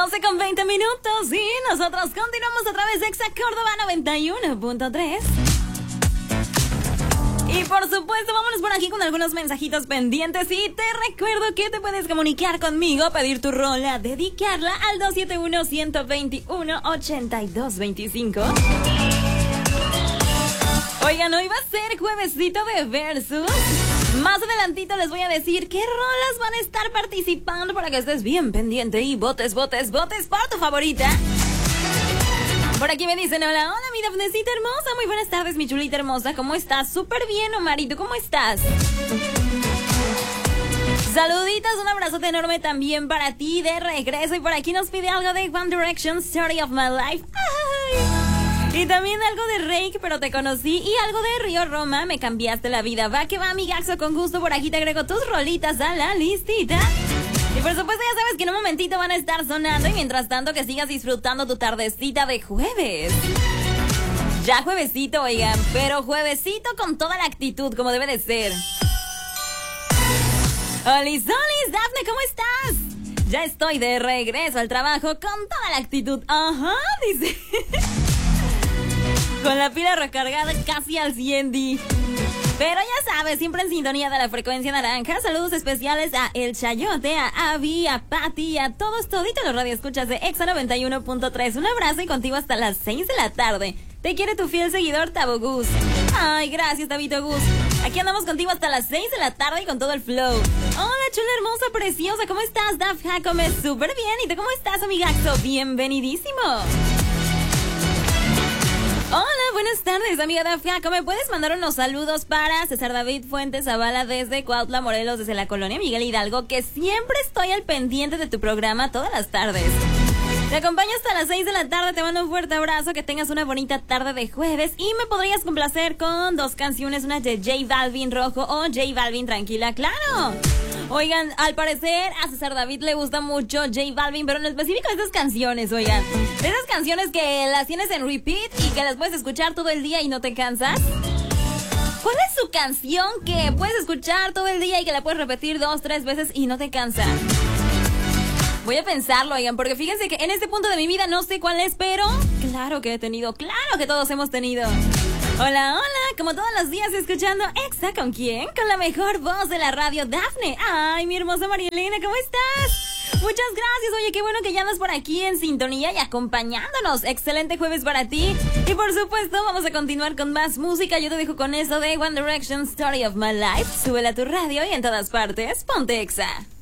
12:20 y nosotros continuamos a través de Exa Córdoba 91.3. Y por supuesto, vámonos por aquí con algunos mensajitos pendientes. Y te recuerdo que te puedes comunicar conmigo, pedir tu rola, dedicarla al 271-121-8225. Oigan, hoy va a ser juevesito de Versus. Más adelantito les voy a decir qué rolas van a estar participando para que estés bien pendiente y votes por tu favorita. Por aquí me dicen, hola, mi Dafnecita hermosa, muy buenas tardes, mi chulita hermosa, ¿cómo estás? Súper bien, Omarito, ¿cómo estás? Saluditos, un abrazote enorme también para ti de regreso. Y por aquí nos pide algo de One Direction, Story of My Life. ¡Ay! Y también algo de Rake, pero te conocí. Y algo de Río Roma, me cambiaste la vida. Va que va, amigaxo, con gusto. Por aquí te agrego tus rolitas a la listita. Y por supuesto ya sabes que en un momentito van a estar sonando. Y mientras tanto que sigas disfrutando tu tardecita de jueves. Ya juevesito, oigan, pero juevesito con toda la actitud, como debe de ser. Olis, Dafne, ¿cómo estás? Ya estoy de regreso al trabajo con toda la actitud. Ajá, dice. Con la pila recargada casi al 100, Di. Pero ya sabes, siempre en sintonía de la frecuencia naranja. Saludos especiales a El Chayote, a Avi, a Patti, a todos, toditos los radioescuchas de Exa 91.3. Un abrazo y contigo hasta las 6 de la tarde. Te quiere tu fiel seguidor, Tabo Gus. Ay, gracias, Tabito Gus. Aquí andamos contigo hasta las 6 de la tarde y con todo el flow. Hola, chula, hermosa, preciosa. ¿Cómo estás, Daf Jacome? Súper bien. ¿Y tú cómo estás, amigaxo? Bienvenidísimo. Hola, buenas tardes, amiga Dafka. ¿Me puedes mandar unos saludos para César David Fuentes Zavala desde Cuautla, Morelos, desde la colonia Miguel Hidalgo, que siempre estoy al pendiente de tu programa todas las tardes? Te acompaño hasta las 6 de la tarde, te mando un fuerte abrazo, que tengas una bonita tarde de jueves y me podrías complacer con dos canciones, una de J Balvin Rojo o J Balvin Tranquila, ¡claro! Oigan, al parecer a César David le gusta mucho J Balvin, pero en específico estas canciones, oigan. De esas canciones que las tienes en repeat y que las puedes escuchar todo el día y no te cansas. ¿Cuál es su canción que puedes escuchar todo el día y que la puedes repetir 2, 3 veces y no te cansa? Voy a pensarlo, oigan, porque fíjense que en este punto de mi vida no sé cuál es, pero claro que he tenido, claro que todos hemos tenido. Hola, hola, como todos los días escuchando Exa, ¿con quién? Con la mejor voz de la radio, Dafne. Ay, mi hermosa Marielena, ¿cómo estás? Muchas gracias, oye, qué bueno que ya andas por aquí en sintonía y acompañándonos. Excelente jueves para ti. Y por supuesto, vamos a continuar con más música. Yo te dejo con eso de One Direction, Story of My Life. Súbela a tu radio y en todas partes, ponte Exa.